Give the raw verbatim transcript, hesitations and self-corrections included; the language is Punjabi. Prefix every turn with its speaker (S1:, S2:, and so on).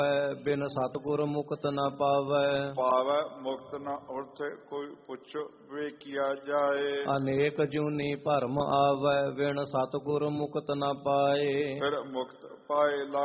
S1: ਬਿਨ ਸਤਿਗੁਰ ਮੁਕਤ ਨ ਪਾਵੈ।
S2: ਪਾਵੈ ਮੁਕਤ ਨ ਉਰਥੇ ਕੋਈ ਪੁੱਛ ਵੇ ਕੀਆ ਜਾਏ।
S1: ਅਨੇਕ ਜੂਨੀ ਭਰਮ ਆਵੈ ਬਿਨ ਸਤਿਗੁਰ ਮੁਕਤ ਨ ਪਾਏ।
S2: ਫਿਰ ਮੁਕਤ ਪਾਏ